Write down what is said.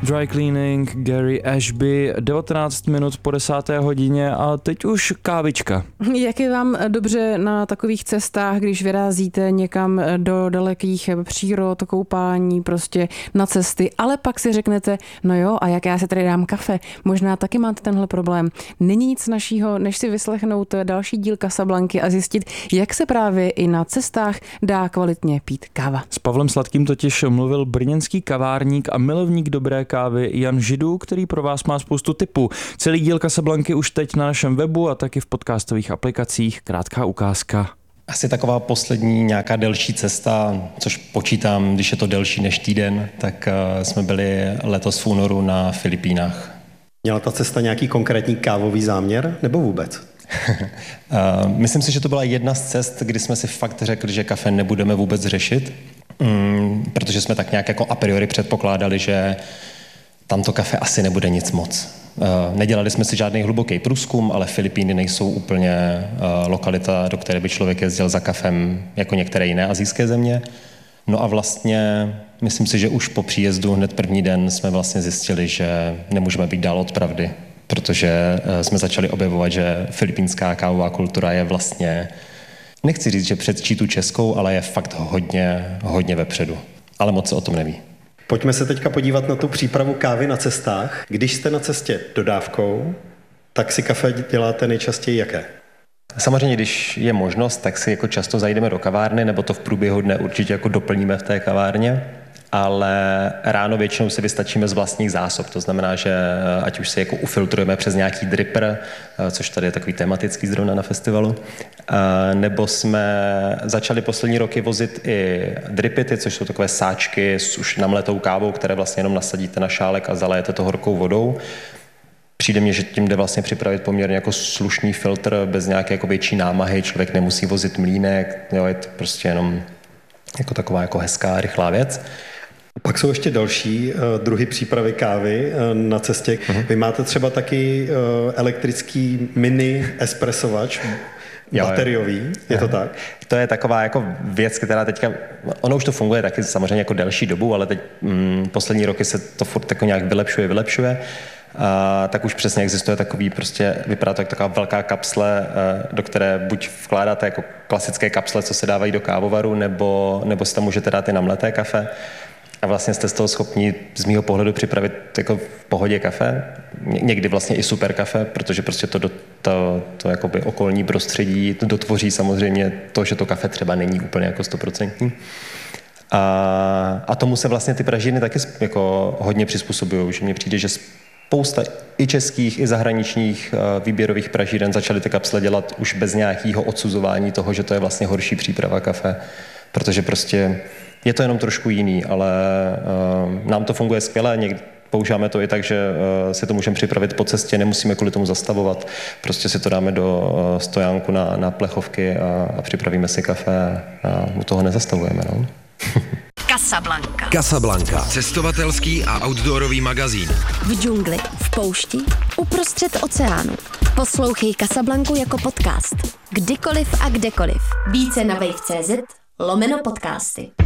Dry Cleaning, Gary Ashby, 19 minut po 10. hodině a teď už kávička. Jak je vám dobře na takových cestách, když vyrazíte někam do dalekých přírod, koupání, prostě na cesty, ale pak si řeknete, no jo, a jak já si tady dám kafe? Možná taky máte tenhle problém. Není nic našího, než si vyslechnout další díl Casablanky a zjistit, jak se právě i na cestách dá kvalitně pít káva. S Pavlem Sladkým totiž mluvil brněnský kavárník a milovník dobré kávy Jan Židu, který pro vás má spoustu tipů. Celý díl Casablanky už teď na našem webu a taky v podcastových aplikacích. Krátká ukázka. Asi taková poslední nějaká delší cesta, což počítám, když je to delší než týden, tak jsme byli letos v únoru na Filipínách. Měla ta cesta nějaký konkrétní kávový záměr nebo vůbec? Myslím si, že to byla jedna z cest, kdy jsme si fakt řekli, že kafe nebudeme vůbec řešit, protože jsme tak nějak jako a priori předpokládali, že tamto kafe asi nebude nic moc. Nedělali jsme si žádný hluboký průzkum, ale Filipíny nejsou úplně lokalita, do které by člověk jezdil za kafem jako některé jiné asijské země. No a vlastně myslím si, že už po příjezdu hned první den jsme vlastně zjistili, že nemůžeme být dál od pravdy, protože jsme začali objevovat, že filipínská kávová kultura je vlastně, nechci říct, že předčí tu českou, ale je fakt hodně vepředu. Ale moc se o tom neví. Pojďme se teďka podívat na tu přípravu kávy na cestách. Když jste na cestě dodávkou, tak si kafe děláte nejčastěji jaké? Samozřejmě, když je možnost, tak si jako často zajdeme do kavárny, nebo to v průběhu dne určitě jako doplníme v té kavárně, ale ráno většinou si vystačíme z vlastních zásob. To znamená, že ať už si jako ufiltrujeme přes nějaký dripper, což tady je takový tematický zrovna na festivalu, nebo jsme začali poslední roky vozit i dripity, což jsou takové sáčky s už namletou kávou, které vlastně jenom nasadíte na šálek a zalejete to horkou vodou. Přijde mně, že tím jde vlastně připravit poměrně jako slušný filtr bez nějaké jako větší námahy, člověk nemusí vozit mlýnek, jo, je to prostě jenom jako taková jako hezká, rychlá věc. Pak jsou ještě další druhy přípravy kávy na cestě. Vy máte třeba taky elektrický mini espressovač, bateriový, je to tak? To je taková jako věc, která teďka, ono už to funguje taky samozřejmě jako delší dobu, ale teď poslední roky se to furt jako nějak vylepšuje. Tak už přesně existuje takový prostě, vypadá to jako taková velká kapsle, do které buď vkládáte jako klasické kapsle, co se dávají do kávovaru, nebo si tam můžete dát i namleté kafe. A vlastně jste z toho schopni z mýho pohledu připravit jako v pohodě kafe, někdy vlastně i super kafe, protože prostě to jakoby okolní prostředí dotvoří samozřejmě to, že to kafe třeba není úplně jako 100%. A tomu se vlastně ty pražírny taky jako hodně přizpůsobují, že mně přijde, že spousta i českých, i zahraničních výběrových pražíren začaly ty kapsle dělat už bez nějakého odsuzování toho, že to je vlastně horší příprava kafe, protože prostě je to jenom trošku jiný, ale nám to funguje skvěle, někdy používáme to i tak, že si to můžeme připravit po cestě, nemusíme kvůli tomu zastavovat, prostě si to dáme do stojánku na plechovky a připravíme si kafe a u toho nezastavujeme. No. Casablanca. Cestovatelský a outdoorový magazín. V džungli, v poušti, uprostřed oceánu. Poslouchej Casablanku jako podcast. Kdykoliv a kdekoliv. Více na wave.cz/podcasty.